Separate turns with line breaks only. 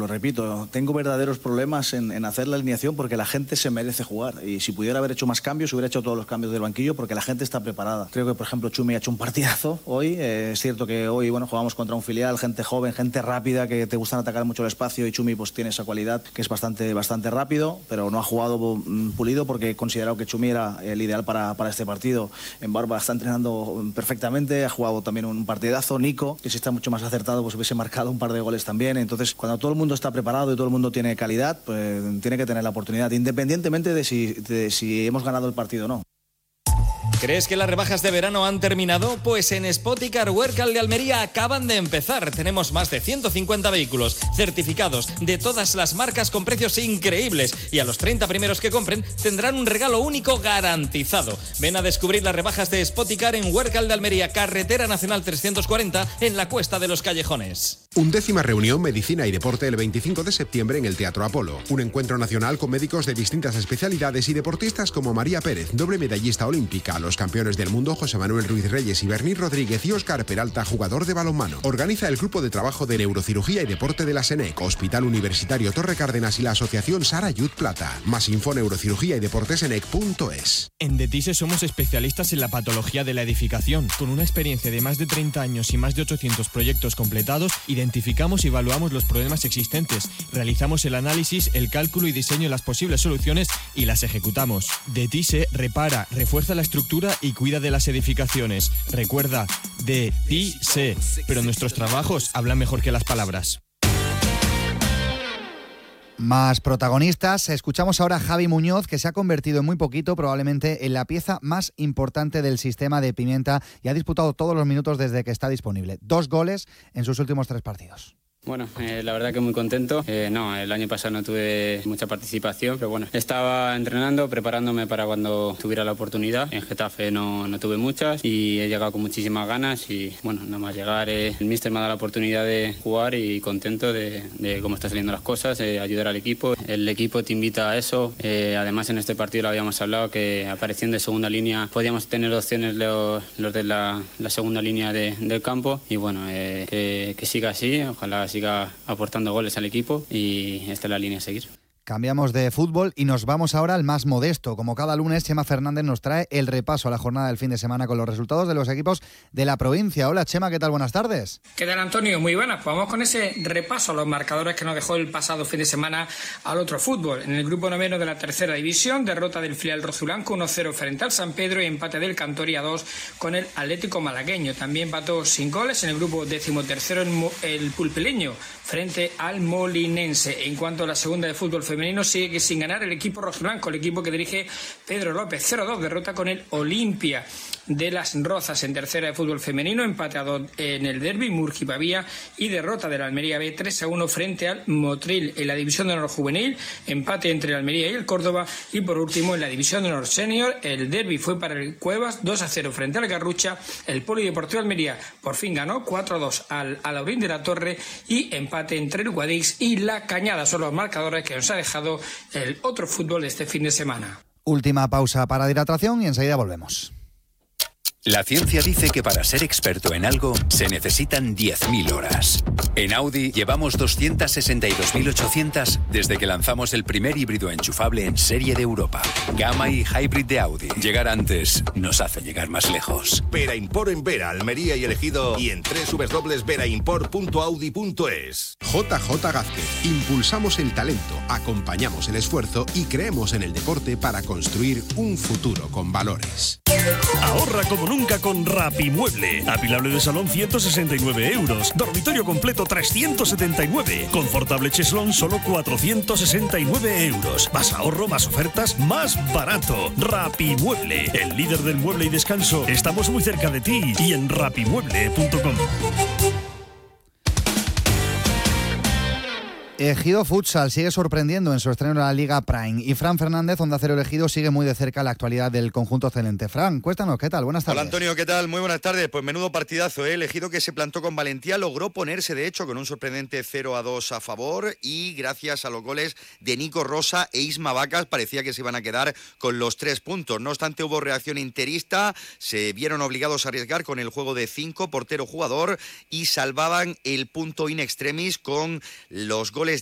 lo repito, tengo verdaderos problemas en hacer la alineación porque la gente se merece jugar. Y si pudiera haber hecho más cambios, hubiera hecho todos los cambios del banquillo porque la gente está preparada. Creo que, por ejemplo, Chumi ha hecho un partidazo hoy. Es cierto que hoy, jugamos contra un filial, gente joven, gente rápida, que te gustan atacar mucho el espacio, y Chumi pues tiene esa cualidad que es bastante rápido, pero no ha jugado pulido porque he considerado que Chumi era el ideal para este partido. En Barba está entrenando perfectamente, ha jugado también un partidazo. Nico, que si está mucho más acertado, pues hubiese marcado un par de goles también. Entonces, cuando todo el mundo está preparado y todo el mundo tiene calidad, pues tiene que tener la oportunidad, independientemente de si hemos ganado el partido o no.
¿Crees que las rebajas de verano han terminado? Pues en Spoticar Huércal de Almería acaban de empezar. Tenemos más de 150 vehículos certificados de todas las marcas con precios increíbles, y a los 30 primeros que compren tendrán un regalo único garantizado. Ven a descubrir las rebajas de Spoticar en Huércal de Almería, Carretera Nacional 340, en la Cuesta de los Callejones.
11ª reunión Medicina y Deporte el 25 de septiembre en el Teatro Apolo. Un encuentro nacional con médicos de distintas especialidades y deportistas como María Pérez, doble medallista olímpica, los campeones del mundo José Manuel Ruiz Reyes y Berní Rodríguez, y Óscar Peralta, jugador de balonmano. Organiza el Grupo de Trabajo de Neurocirugía y Deporte de la SENEC, Hospital Universitario Torre Cárdenas y la Asociación Sara Yud Plata. Más info neurocirugía y deportesenec.es.
En DETISE somos especialistas en la patología de la edificación. Con una experiencia de más de 30 años y más de 800 proyectos completados, identificamos y evaluamos los problemas existentes, realizamos el análisis, el cálculo y diseño de las posibles soluciones y las ejecutamos. DETISE repara, refuerza la estructura y cuida de las edificaciones. Recuerda, DETISE, pero nuestros trabajos hablan mejor que las palabras.
Más protagonistas. Escuchamos ahora a Javi Muñoz, que se ha convertido en muy poquito probablemente en la pieza más importante del sistema de Pimienta y ha disputado todos los minutos desde que está disponible. 2 goles en sus últimos 3 partidos.
Bueno, la verdad que muy contento. El año pasado no tuve mucha participación, pero bueno, estaba entrenando, preparándome para cuando tuviera la oportunidad. En Getafe no tuve muchas y he llegado con muchísimas ganas y bueno, nada más llegar, el míster me ha dado la oportunidad de jugar y contento de cómo están saliendo las cosas, ayudar al equipo. El equipo te invita a eso. Además, en este partido lo habíamos hablado, que apareciendo de segunda línea podíamos tener opciones los de la segunda línea del campo y bueno, que siga así, ojalá siga aportando goles al equipo y esta es la línea a seguir.
Cambiamos de fútbol y nos vamos ahora al más modesto. Como cada lunes, Chema Fernández nos trae el repaso a la jornada del fin de semana con los resultados de los equipos de la provincia. Hola Chema, ¿qué tal? Buenas tardes.
¿Qué tal, Antonio? Muy buenas. Pues vamos con ese repaso a los marcadores que nos dejó el pasado fin de semana al otro fútbol. En el grupo noveno de la tercera división, derrota del filial rozulanco 1-0 frente al San Pedro y empate del Cantoria 2 con el Atlético Malagueño. También empató sin goles en el grupo decimotercero el Pulpileño frente al Molinense. En cuanto a la segunda de fútbol femenino, sigue sin ganar el equipo rojiblanco, el equipo que dirige Pedro López. 0-2, derrota con el Olimpia de Las Rozas. En tercera de fútbol femenino, empate a 2 en el derbi Murgi-Pavía y derrota del Almería B 3-1 frente al Motril. En la división de honor juvenil, empate entre el Almería y el Córdoba. Y por último, en la división de honor senior, el derbi fue para el Cuevas 2-0 frente al Garrucha. El Polideportivo Almería por fin ganó 4-2 al Alaurín de la Torre y empate entre el Guadix y la Cañada. Son los marcadores que nos ha dejado el otro fútbol de este fin de semana.
Última pausa para hidratación y enseguida volvemos.
La ciencia dice que para ser experto en algo se necesitan 10.000 horas. En Audi llevamos 262.800 desde que lanzamos el primer híbrido enchufable en serie de Europa. Gamma y Hybrid de Audi. Llegar antes nos hace llegar más lejos.
Vera Import en Vera, Almería y Elegido y en www.veraimport.audi.es.
JJ Gázquez. Impulsamos el talento, acompañamos el esfuerzo y creemos en el deporte para construir un futuro con valores.
Ahorra como nunca con Rapimueble. Apilable de salón 169 euros. Dormitorio completo 379. Confortable cheslón solo 469 euros. Más ahorro, más ofertas, más barato. Rapimueble, el líder del mueble y descanso. Estamos muy cerca de ti y en rapimueble.com.
Ejido Futsal sigue sorprendiendo en su estreno en la Liga Prime y Fran Fernández, Onda Cero Ejido, sigue muy de cerca la actualidad del conjunto celente. Fran, cuéntanos, ¿qué tal? Buenas tardes.
Hola Antonio, ¿qué tal? Muy buenas tardes. Pues menudo partidazo, ¿eh? El Ejido, que se plantó con valentía, logró ponerse de hecho con un sorprendente 0-2 a favor y gracias a los goles de Nico Rosa e Isma Vacas parecía que se iban a quedar con los 3 puntos. No obstante, hubo reacción interista, se vieron obligados a arriesgar con el juego de 5, portero-jugador, y salvaban el punto in extremis con los goles